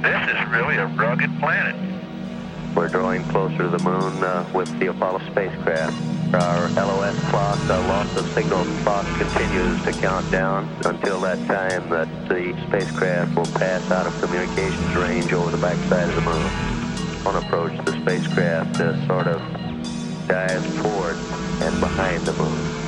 This is really a rugged planet. We're drawing closer to the moon with the Apollo spacecraft. Our LOS clock, the loss of signal clock, continues to count down until that time that the spacecraft will pass out of communications range over the backside of the moon. On approach, the spacecraft sort of dives toward and behind the moon.